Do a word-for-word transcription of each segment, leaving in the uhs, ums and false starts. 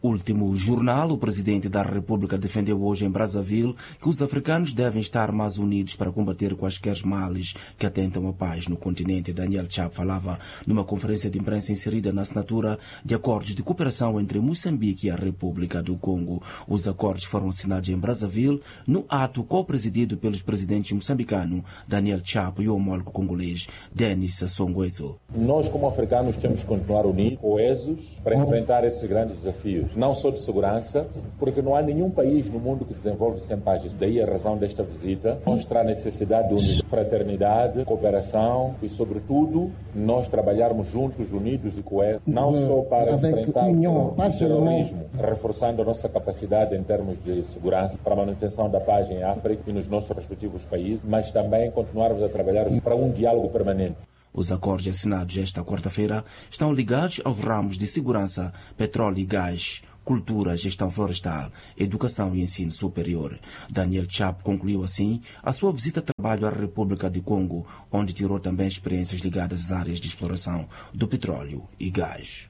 Último jornal, o presidente da República defendeu hoje em Brazzaville que os africanos devem estar mais unidos para combater quaisquer males que atentam a paz no continente. Daniel Chapo falava numa conferência de imprensa inserida na assinatura de acordos de cooperação entre Moçambique e a República do Congo. Os acordos foram assinados em Brazzaville no ato co-presidido pelos presidentes moçambicano Daniel Chapo e o homólogo congolês Denis Sassou Nguesso. Nós, como africanos, temos que continuar unidos, coesos, para enfrentar esses grandes desafios. Não só de segurança, porque não há nenhum país no mundo que desenvolve sem paz. Daí a razão desta visita, mostrar a necessidade de unidade, fraternidade, cooperação e, sobretudo, nós trabalharmos juntos, unidos e coesos, não só para enfrentar o terrorismo, reforçando a nossa capacidade em termos de segurança para a manutenção da paz em África e nos nossos respectivos países, mas também continuarmos a trabalhar para um diálogo permanente. Os acordos assinados esta quarta-feira estão ligados aos ramos de segurança, petróleo e gás, cultura, gestão florestal, educação e ensino superior. Daniel Chapo concluiu assim a sua visita a trabalho à República do Congo, onde tirou também experiências ligadas às áreas de exploração do petróleo e gás.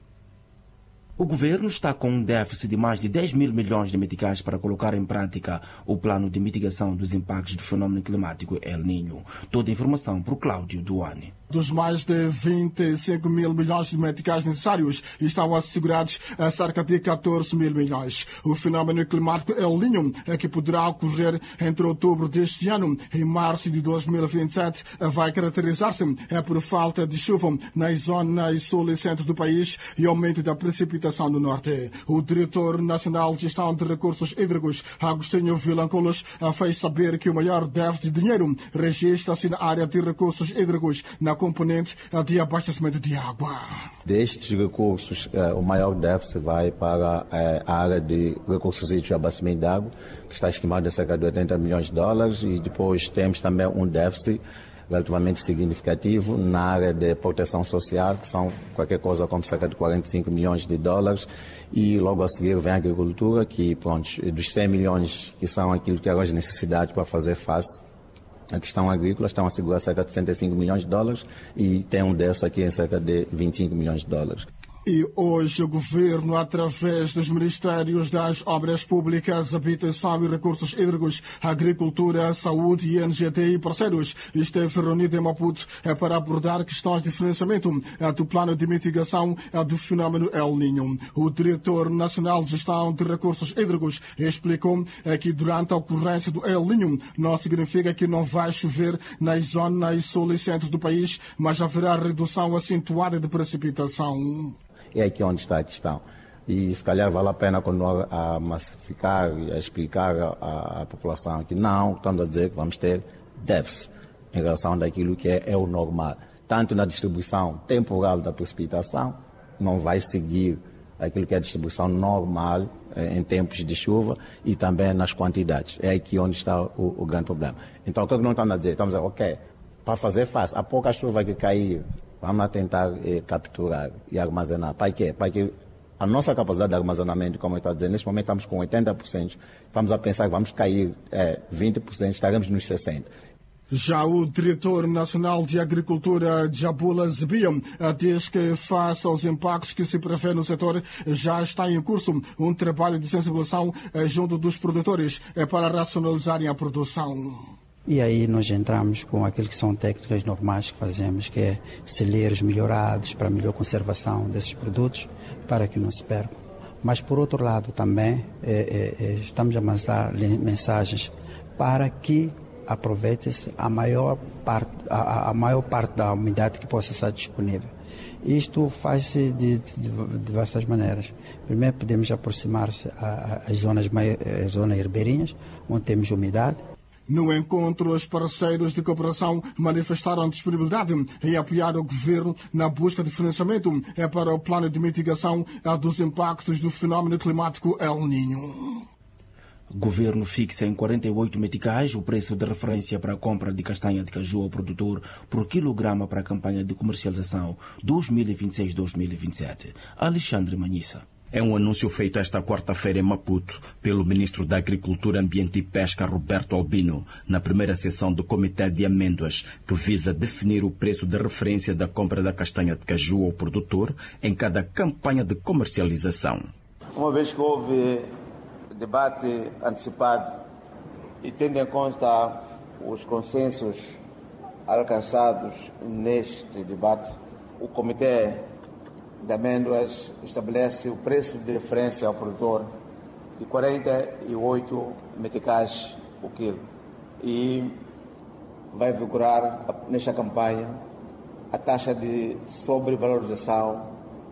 O governo está com um déficit de mais de dez mil milhões de meticais para colocar em prática o plano de mitigação dos impactos do fenômeno climático El Niño. Toda a informação por Cláudio Duane. Dos mais de vinte e cinco mil milhões de meticais necessários, estão assegurados a cerca de catorze mil milhões. O fenômeno climático El Niño é que poderá ocorrer entre outubro deste ano e março de dois mil e vinte e sete. Vai caracterizar-se por falta de chuva nas zonas sul e centro do país e aumento da precipitação no norte. O diretor nacional de gestão de recursos hídricos, Agostinho Vilancolos, fez saber que o maior déficit de dinheiro registra-se na área de recursos hídricos, na componente de abastecimento de água. Destes recursos, o maior déficit vai para a área de recursos hídricos e abastecimento de água, que está estimado a cerca de oitenta milhões de dólares, e depois temos também um déficit relativamente significativo na área de proteção social, que são qualquer coisa como cerca de quarenta e cinco milhões de dólares, e logo a seguir vem a agricultura, que pronto, dos cem milhões que são aquilo que eram as necessidades para fazer face à questão agrícola, estão a segurar cerca de sessenta e cinco milhões de dólares e tem um déficit aqui em cerca de vinte e cinco milhões de dólares. E hoje o Governo, através dos Ministérios das Obras Públicas, Habitação e Recursos Hídricos, Agricultura, Saúde e N G T e parceiros, esteve reunido em Maputo para abordar questões de financiamento do plano de mitigação do fenômeno El Niño. O Diretor Nacional de Gestão de Recursos Hídricos explicou que durante a ocorrência do El Niño não significa que não vai chover nas zonas sul e centro do país, mas haverá redução acentuada de precipitação. É aqui onde está a questão. E se calhar vale a pena continuar a massificar e a explicar à, à população que não, estamos a dizer que vamos ter déficit em relação daquilo que é, é o normal. Tanto na distribuição temporal da precipitação, não vai seguir aquilo que é a distribuição normal eh, em tempos de chuva, e também nas quantidades. É aqui onde está o, o grande problema. Então, o que nós estamos a dizer? Estamos a dizer, ok, para fazer face, a pouca chuva que cair, vamos tentar eh, capturar e armazenar. Para quê? Para que a nossa capacidade de armazenamento, como eu estou a dizer, neste momento estamos com oitenta por cento, estamos a pensar que vamos cair eh, vinte por cento, estaremos nos sessenta por cento. Já o Diretor Nacional de Agricultura, Djabula Zebia, diz que, face aos impactos que se prevê no setor, já está em curso um trabalho de sensibilização junto dos produtores para racionalizarem a produção. E aí nós entramos com aquilo que são técnicas normais que fazemos, que é celeiros melhorados para melhor conservação desses produtos, para que não se percam. Mas, por outro lado, também é, é, estamos a mandar mensagens para que aproveite-se a maior parte, a, a maior parte da umidade que possa estar disponível. Isto faz-se de, de, de diversas maneiras. Primeiro, podemos aproximar-se às zonas, às zonas ribeirinhas, onde temos umidade. No encontro, os parceiros de cooperação manifestaram disponibilidade em apoiar o governo na busca de financiamento para o plano de mitigação dos impactos do fenômeno climático El Niño. O governo fixa em quarenta e oito meticais o preço de referência para a compra de castanha de caju ao produtor por quilograma para a campanha de comercialização dois mil e vinte e seis a dois mil e vinte e sete. Alexandre Manhissa. É um anúncio feito esta quarta-feira em Maputo pelo Ministro da Agricultura, Ambiente e Pesca, Roberto Albino, na primeira sessão do Comitê de Amêndoas, que visa definir o preço de referência da compra da castanha de caju ao produtor em cada campanha de comercialização. uma vez que houve debate antecipado e tendo em conta os consensos alcançados neste debate, o Comitê de Amêndoas estabelece o preço de referência ao produtor de quarenta e oito meticais o quilo e vai vigorar nesta campanha a taxa de sobrevalorização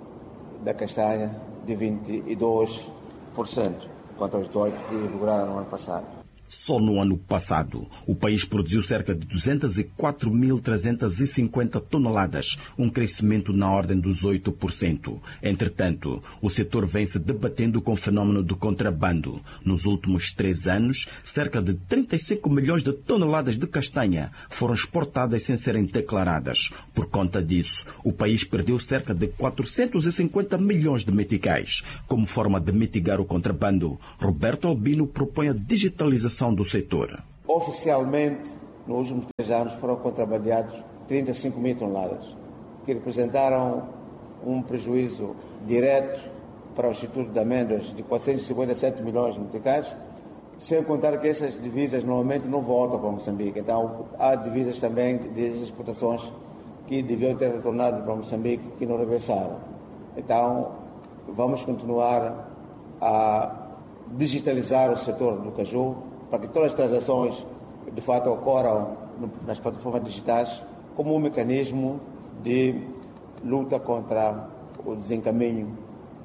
da castanha de vinte e dois por cento, contra os dezoito por cento que vigoraram no ano passado. Só no ano passado, o país produziu cerca de duzentas e quatro mil trezentas e cinquenta toneladas, um crescimento na ordem dos oito por cento. Entretanto, o setor vem se debatendo com o fenômeno do contrabando. Nos últimos três anos, cerca de trinta e cinco milhões de toneladas de castanha foram exportadas sem serem declaradas. Por conta disso, o país perdeu cerca de quatrocentos e cinquenta milhões de meticais. Como forma de mitigar o contrabando, Roberto Albino propõe a digitalização do setor. Oficialmente, nos últimos três anos, foram contrabandeados trinta e cinco mil toneladas, que representaram um prejuízo direto para o Instituto de Amêndoas de quatrocentos e cinquenta e sete milhões de meticais, sem contar que essas divisas normalmente não voltam para Moçambique. Então, há divisas também de exportações que deviam ter retornado para Moçambique que não regressaram. Então, vamos continuar a digitalizar o setor do caju, para que todas as transações de fato ocorram nas plataformas digitais como um mecanismo de luta contra o desencaminho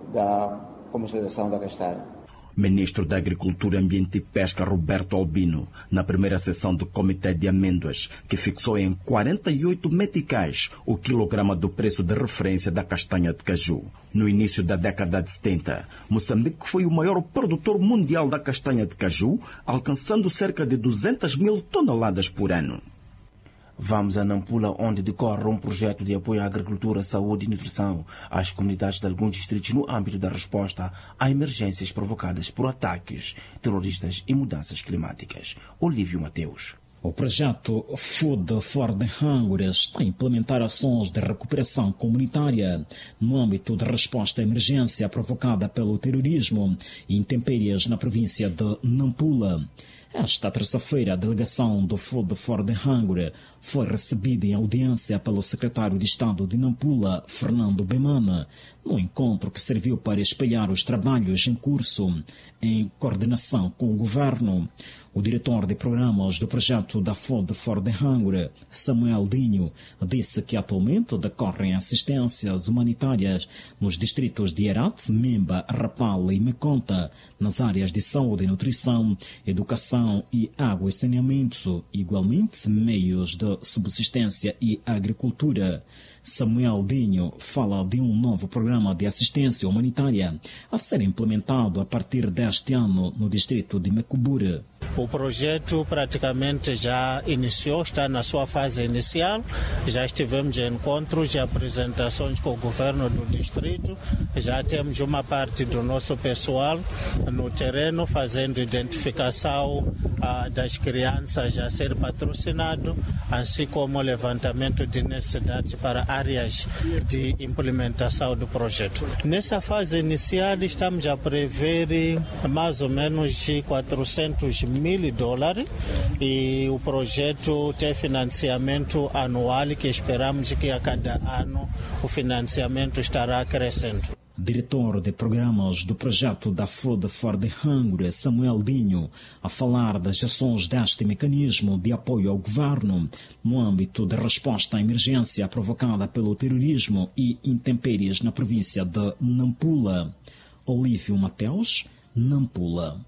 da comercialização da castanha. Ministro da Agricultura, Ambiente e Pesca, Roberto Albino, na primeira sessão do Comitê de Amêndoas, que fixou em quarenta e oito meticais o quilograma do preço de referência da castanha de caju. No início da década de setenta, Moçambique foi o maior produtor mundial da castanha de caju, alcançando cerca de duzentas mil toneladas por ano. Vamos a Nampula, onde decorre um projeto de apoio à agricultura, saúde e nutrição às comunidades de alguns distritos no âmbito da resposta a emergências provocadas por ataques terroristas e mudanças climáticas. Olívio Mateus. O projeto Food for the Hungry está a implementar ações de recuperação comunitária no âmbito da resposta à emergência provocada pelo terrorismo e intempéries na província de Nampula. Esta terça-feira, a delegação do Food for the Hungry foi recebida em audiência pelo secretário de Estado de Nampula, Fernando Bemana, no encontro que serviu para espelhar os trabalhos em curso em coordenação com o governo. O diretor de programas do projeto da Food for the Hungry, Samuel Dinho, disse que atualmente decorrem assistências humanitárias nos distritos de Herat, Memba, Rapala e Meconta, nas áreas de saúde e nutrição, educação e água e saneamento, igualmente meios de subsistência e agricultura. Samuel Dinho fala de um novo programa de assistência humanitária a ser implementado a partir deste ano no distrito de Mecubure. O projeto praticamente já iniciou, está na sua fase inicial. Já estivemos em encontros e apresentações com o governo do distrito. Já temos uma parte do nosso pessoal no terreno fazendo identificação ah, das crianças a ser patrocinado, assim como o levantamento de necessidades para áreas de implementação do projeto. Nessa fase inicial estamos a prever mais ou menos de quatrocentos mil dólares e o projeto tem financiamento anual que esperamos que a cada ano o financiamento estará crescendo. Diretor de programas do projeto da Food for the Hungry, Samuel Dinho, a falar das ações deste mecanismo de apoio ao governo no âmbito da resposta à emergência provocada pelo terrorismo e intempéries na província de Nampula. Olívio Mateus, Nampula.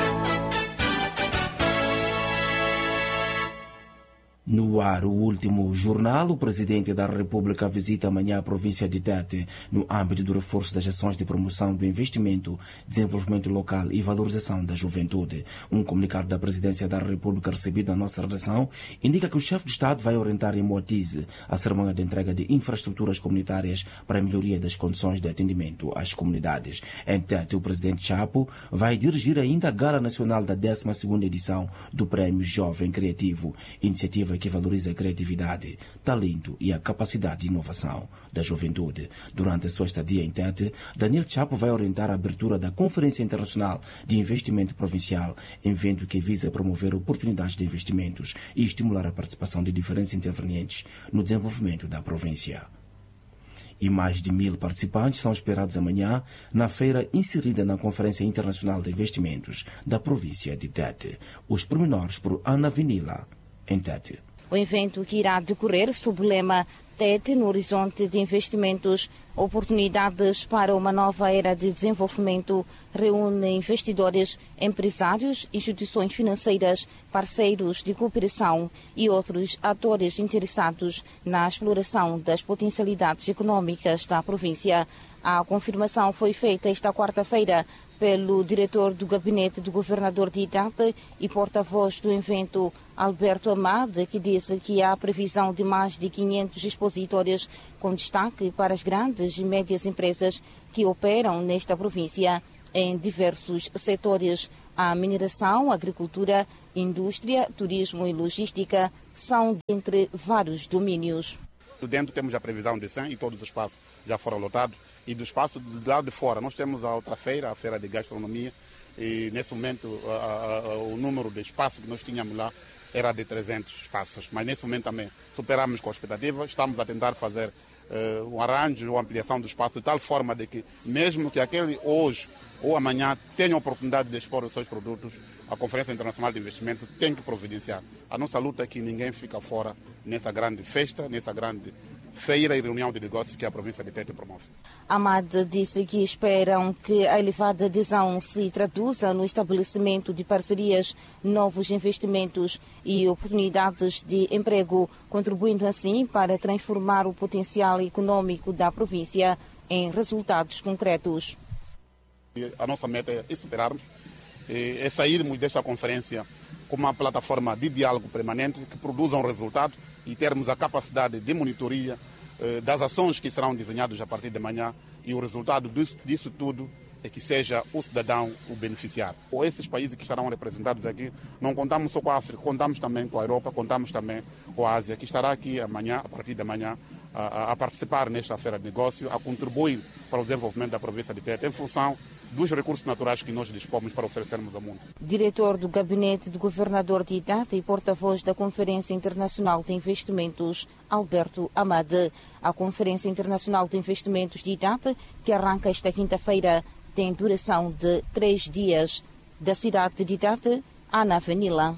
No ar, o último jornal, o Presidente da República visita amanhã a província de Tete no âmbito do reforço das ações de promoção do investimento, desenvolvimento local e valorização da juventude. Um comunicado da Presidência da República recebido na nossa redação indica que o chefe de Estado vai orientar em Moatize a cerimônia de entrega de infraestruturas comunitárias para a melhoria das condições de atendimento às comunidades. Em Tete, o Presidente Chapo vai dirigir ainda a Gala Nacional da décima segunda edição do Prêmio Jovem Criativo, iniciativa que valoriza a criatividade, talento e a capacidade de inovação da juventude. Durante a sua estadia em Tete, Daniel Chapo vai orientar a abertura da Conferência Internacional de Investimento Provincial, evento que visa promover oportunidades de investimentos e estimular a participação de diferentes intervenientes no desenvolvimento da província. E mais de mil participantes são esperados amanhã na feira inserida na Conferência Internacional de Investimentos da província de Tete. Os pormenores por Ana Vinila, em Tete. O evento, que irá decorrer sob o lema Tete no horizonte de investimentos, oportunidades para uma nova era de desenvolvimento, reúne investidores, empresários, instituições financeiras, parceiros de cooperação e outros atores interessados na exploração das potencialidades econômicas da província. A confirmação foi feita esta quarta-feira pelo diretor do gabinete do governador de Tete e porta-voz do evento, Alberto Amade, que disse que há previsão de mais de quinhentos expositores, com destaque para as grandes e médias empresas que operam nesta província em diversos setores. A mineração, agricultura, indústria, turismo e logística são entre vários domínios. Dentro temos a previsão de cem e todos os espaços já foram lotados. E do espaço do lado de fora, nós temos a outra feira, a feira de gastronomia, e nesse momento a, a, o número de espaços que nós tínhamos lá era de trezentos espaços, mas nesse momento também superamos com a expectativa, estamos a tentar fazer uh, um arranjo, uma ampliação do espaço de tal forma de que mesmo que aquele hoje ou amanhã tenha a oportunidade de expor os seus produtos, a Conferência Internacional de Investimento tem que providenciar. A nossa luta é que ninguém fica fora nessa grande festa, nessa grande feira e reunião de negócios que a província de Tete promove. Amade disse que esperam que a elevada adesão se traduza no estabelecimento de parcerias, novos investimentos e oportunidades de emprego, contribuindo assim para transformar o potencial econômico da província em resultados concretos. A nossa meta é superarmos, é sairmos desta conferência com uma plataforma de diálogo permanente que produza um resultado e termos a capacidade de monitoria eh, das ações que serão desenhadas a partir de amanhã, e o resultado disso, disso tudo é que seja o cidadão o beneficiário. Com esses países que estarão representados aqui, não contamos só com a África, contamos também com a Europa, contamos também com a Ásia, que estará aqui amanhã, a partir de amanhã, a, a participar nesta feira de negócio, a contribuir para o desenvolvimento da província de Tete, em função dos recursos naturais que nós dispomos para oferecermos ao mundo. Diretor do gabinete do governador de Tete e porta-voz da Conferência Internacional de Investimentos, Alberto Amade. A Conferência Internacional de Investimentos de Tete, que arranca esta quinta-feira, tem duração de três dias. Da cidade de Tete, Ana Vanilla.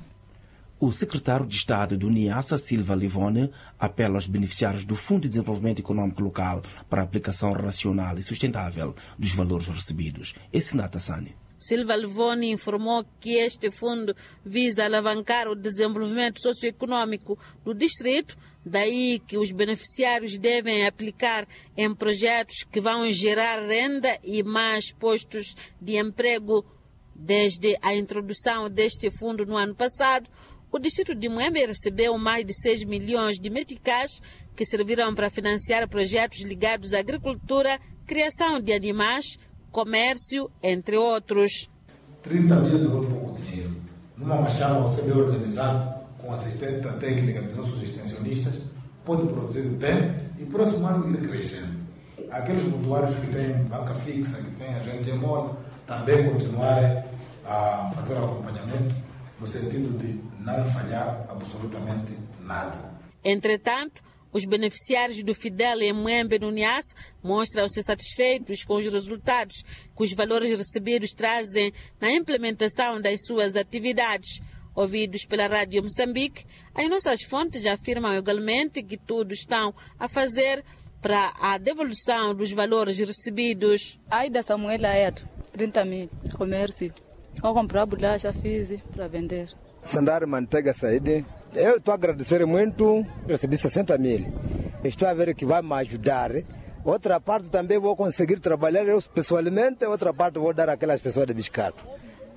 O secretário de Estado do Niassa, Silva Livone, apela aos beneficiários do Fundo de Desenvolvimento Econômico Local para a aplicação racional e sustentável dos valores recebidos. Esse Nata Sani. Silva Livone informou que este fundo visa alavancar o desenvolvimento socioeconômico do distrito, daí que os beneficiários devem aplicar em projetos que vão gerar renda e mais postos de emprego. Desde a introdução deste fundo no ano passado, o distrito de Muembe recebeu mais de seis milhões de meticais que servirão para financiar projetos ligados à agricultura, criação de animais, comércio, entre outros. trinta mil não é pouco dinheiro. Numa machada, você bem organizado, com assistência técnica dos nossos extensionistas, pode produzir bem e próximo ano ir crescendo. Aqueles mutuários que têm banca fixa, que têm agente mole, também continuarem a fazer acompanhamento no sentido de não falhar absolutamente nada. Entretanto, os beneficiários do Fidel em Muembe, no Niassa, mostram-se satisfeitos com os resultados que os valores recebidos trazem na implementação das suas atividades. Ouvidos pela Rádio Moçambique, as nossas fontes afirmam igualmente que tudo estão a fazer para a devolução dos valores recebidos. Aida Samuela Aedo, trinta mil, comércio. Vou comprar bolacha, fiz para vender. Sandar Manteiga Saíde, eu estou a agradecer muito, recebi sessenta mil. Estou a ver que vai me ajudar. Outra parte também vou conseguir trabalhar eu pessoalmente, outra parte vou dar àquelas pessoas de biscato.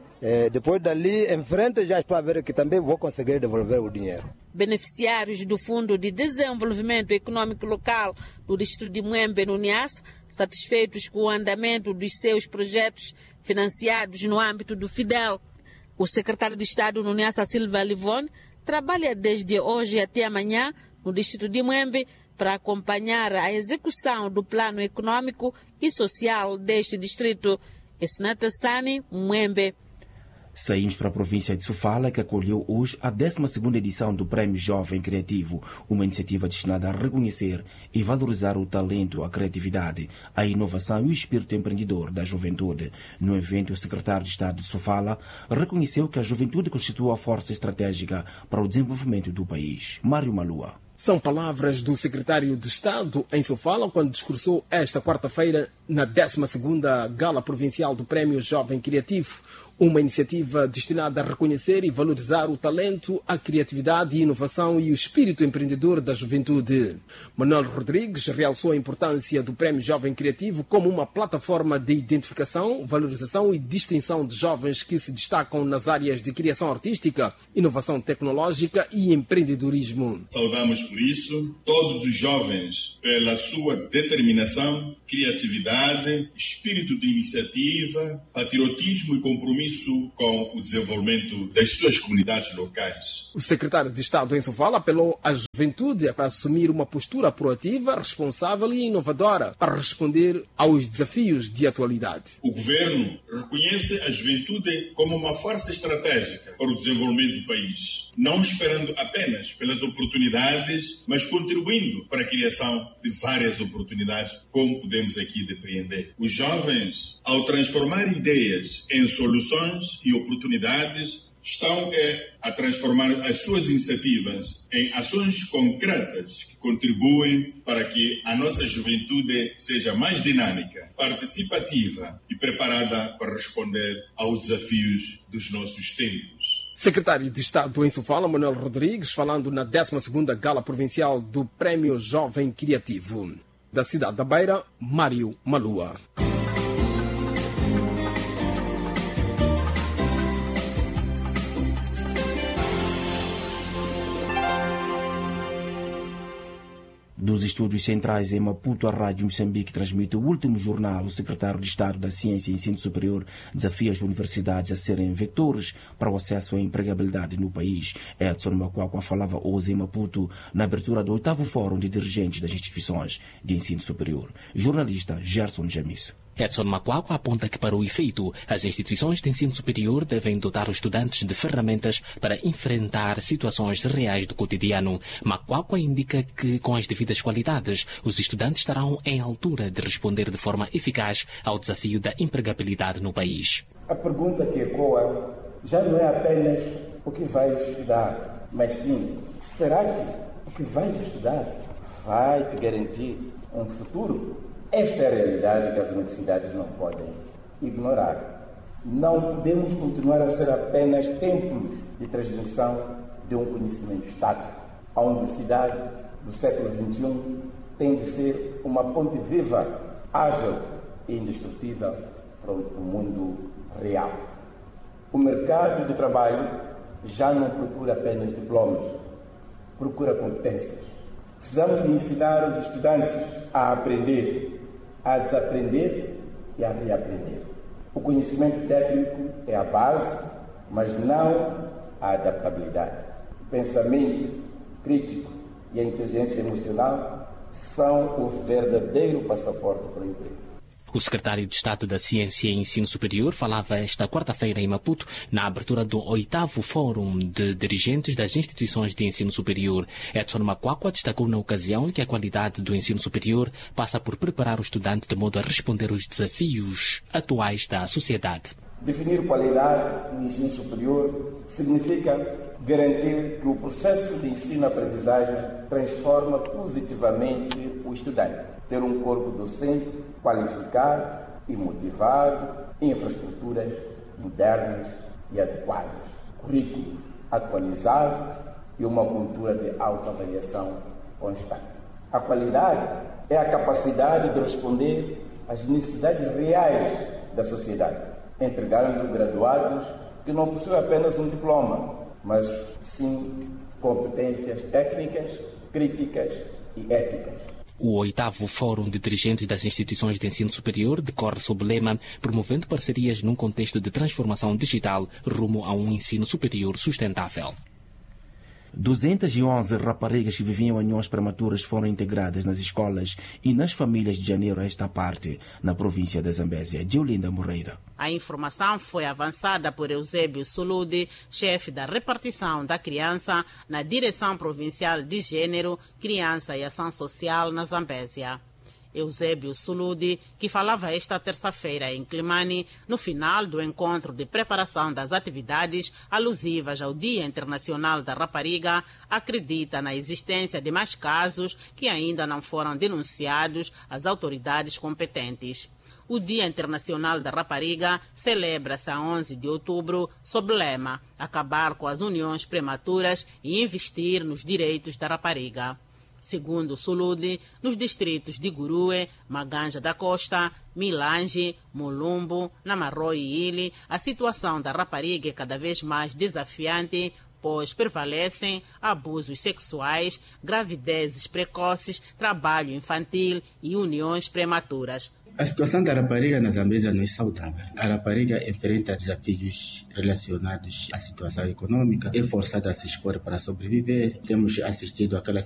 É, depois dali em frente já estou a ver que também vou conseguir devolver o dinheiro. Beneficiários do Fundo de Desenvolvimento Econômico Local do distrito de Muembe, no Niassa, satisfeitos com o andamento dos seus projetos financiados no âmbito do Fidel. O secretário de Estado no Niassa, Silva Livone, trabalha desde hoje até amanhã no distrito de Muembe para acompanhar a execução do plano econômico e social deste distrito. Esnata Sani, Muembe. Saímos para a província de Sofala, que acolheu hoje a décima segunda edição do Prémio Jovem Criativo, uma iniciativa destinada a reconhecer e valorizar o talento, a criatividade, a inovação e o espírito empreendedor da juventude. No evento, o secretário de Estado de Sofala reconheceu que a juventude constitui a força estratégica para o desenvolvimento do país. Mário Malua. São palavras do secretário de Estado em Sofala quando discursou esta quarta-feira na décima segunda Gala Provincial do Prémio Jovem Criativo, uma iniciativa destinada a reconhecer e valorizar o talento, a criatividade, a inovação e o espírito empreendedor da juventude. Manuel Rodrigues realçou a importância do Prémio Jovem Criativo como uma plataforma de identificação, valorização e distinção de jovens que se destacam nas áreas de criação artística, inovação tecnológica e empreendedorismo. Saudamos por isso todos os jovens pela sua determinação, criatividade, espírito de iniciativa, patriotismo e compromisso com o desenvolvimento das suas comunidades locais. O secretário de Estado em Sofala apelou à juventude para assumir uma postura proativa, responsável e inovadora para responder aos desafios de atualidade. O governo reconhece a juventude como uma força estratégica para o desenvolvimento do país, não esperando apenas pelas oportunidades, mas contribuindo para a criação de várias oportunidades, como podemos aqui depreender. Os jovens, ao transformar ideias em soluções e oportunidades, estão é, a transformar as suas iniciativas em ações concretas que contribuem para que a nossa juventude seja mais dinâmica, participativa e preparada para responder aos desafios dos nossos tempos. Secretário de Estado em Sofala, Manuel Rodrigues, falando na décima segunda Gala Provincial do Prémio Jovem Criativo. Da cidade da Beira, Mário Malua. Dos estúdios centrais em Maputo, a Rádio Moçambique transmite o último jornal. O secretário de Estado da Ciência e Ensino Superior desafia as universidades a serem vetores para o acesso à empregabilidade no país. Edson Macuacua falava hoje em Maputo na abertura do oitavo Fórum de Dirigentes das Instituições de Ensino Superior. Jornalista Gerson Jamis. Edson Macuacua aponta que, para o efeito, as instituições de ensino superior devem dotar os estudantes de ferramentas para enfrentar situações reais do cotidiano. Macuacua indica que, com as devidas qualidades, os estudantes estarão em altura de responder de forma eficaz ao desafio da empregabilidade no país. A pergunta que ecoa já não é apenas o que vais estudar, mas sim, será que o que vais estudar vai te garantir um futuro? Esta é a realidade que as universidades não podem ignorar. Não podemos continuar a ser apenas templos de transmissão de um conhecimento estático. A universidade do século vinte e um tem de ser uma ponte viva, ágil e indestrutível para o mundo real. O mercado de trabalho já não procura apenas diplomas, procura competências. Precisamos de ensinar os estudantes a aprender, a desaprender e a reaprender. O conhecimento técnico é a base, mas não a adaptabilidade. O pensamento crítico e a inteligência emocional são o verdadeiro passaporte para o emprego. O secretário de Estado da Ciência e Ensino Superior falava esta quarta-feira em Maputo na abertura do oitavo Fórum de Dirigentes das Instituições de Ensino Superior. Edson Macuacua destacou na ocasião que a qualidade do ensino superior passa por preparar o estudante de modo a responder aos desafios atuais da sociedade. Definir qualidade no ensino superior significa garantir que o processo de ensino-aprendizagem transforma positivamente o estudante. Ter um corpo docente qualificado e motivado, infraestruturas modernas e adequadas, currículos atualizados e uma cultura de autoavaliação constante. A qualidade é a capacidade de responder às necessidades reais da sociedade, entregando graduados que não possuem apenas um diploma, mas sim competências técnicas, críticas e éticas. O oitavo Fórum de Dirigentes das Instituições de Ensino Superior decorre sob o lema Promovendo Parcerias num Contexto de Transformação Digital rumo a um ensino superior sustentável. duzentas e onze raparigas que viviam uniões prematuras foram integradas nas escolas e nas famílias de janeiro a esta parte, na província da Zambésia. Diolinda Moreira. A informação foi avançada por Eusébio Sulude, chefe da repartição da criança na Direção Provincial de Gênero, Criança e Ação Social na Zambésia. Eusébio Sulude, que falava esta terça-feira em Climane, no final do encontro de preparação das atividades alusivas ao Dia Internacional da Rapariga, acredita na existência de mais casos que ainda não foram denunciados às autoridades competentes. O Dia Internacional da Rapariga celebra-se a onze de outubro sob o lema Acabar com as uniões prematuras e investir nos direitos da rapariga. Segundo Sulude, nos distritos de Gurue, Maganja da Costa, Milange, Mulumbo, Namarroe e Ile, a situação da rapariga é cada vez mais desafiante, pois prevalecem abusos sexuais, gravidezes precoces, trabalho infantil e uniões prematuras. A situação da rapariga na Zambésia não é saudável. A rapariga enfrenta desafios relacionados à situação econômica, é forçada a se expor para sobreviver. Temos assistido àquela